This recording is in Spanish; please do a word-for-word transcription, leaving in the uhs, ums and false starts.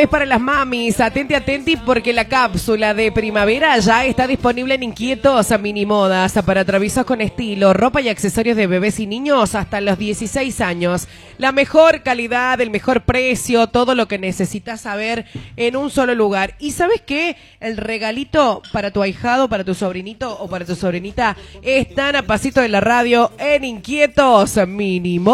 vez para las mamis, atenti, atenti, porque la cápsula de primavera ya está disponible en Inquietos Minimodas para traviesos con estilo, ropa y accesorios de bebés y niños hasta los dieciséis años. La mejor calidad, el mejor precio, todo lo que necesitas saber en un solo lugar. ¿Y sabes qué? El regalito para tu ahijado, para tu sobrinito o para tu sobrinita están a pasito de la radio en Inquietos Minimodas.